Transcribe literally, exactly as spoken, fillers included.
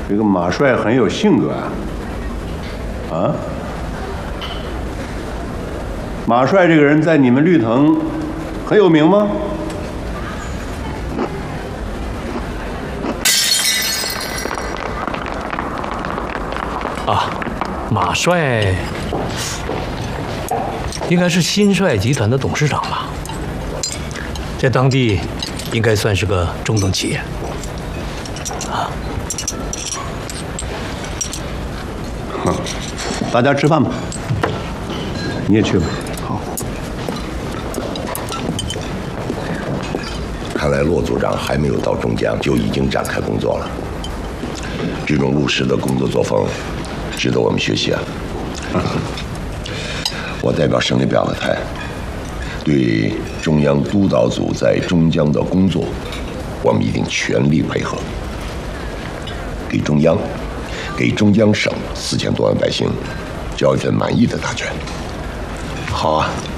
这个马帅很有性格啊！啊，马帅这个人在你们绿藤很有名吗？ 啊，马帅应该是新帅集团的董事长吧，在当地应该算是个中等企业。啊， 哼，大家吃饭吧，你也去吧。好。 看来骆组长还没有到中江，就已经展开工作了。这种务实的工作作风，值得我们学习啊！我代表省里表个态，对中央督导组在中江的工作，我们一定全力配合，给中央、给中江省四千多万百姓交一份满意的答卷。 好啊。